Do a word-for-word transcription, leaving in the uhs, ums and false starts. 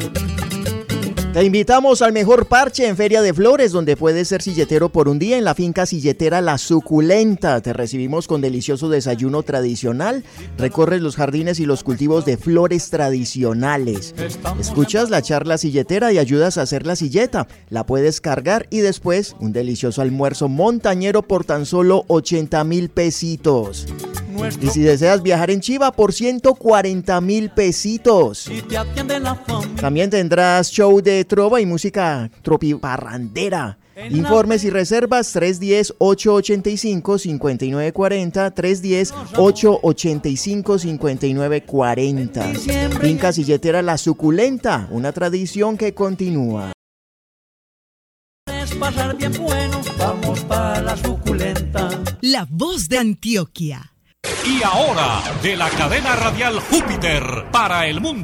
Te invitamos al mejor parche en Feria de Flores, donde puedes ser silletero por un día en la finca silletera La Suculenta. Te recibimos con delicioso desayuno tradicional. Recorres los jardines y los cultivos de flores tradicionales. Escuchas la charla silletera y ayudas a hacer la silleta. La puedes cargar y después un delicioso almuerzo montañero por tan solo ochenta mil pesitos. Y si deseas viajar en chiva por ciento cuarenta mil pesitos. También tendrás show de trova y música tropiparrandera. Informes y reservas tres uno cero, ocho ocho cinco, cinco nueve cuatro cero, tres uno cero, ocho ocho cinco, cinco nueve cuatro cero. Finca silletera La Suculenta, una tradición que continúa. Es pasar bien bueno, vamos para La Suculenta. La voz de Antioquia. Y ahora, de la cadena radial Júpiter para el mundo.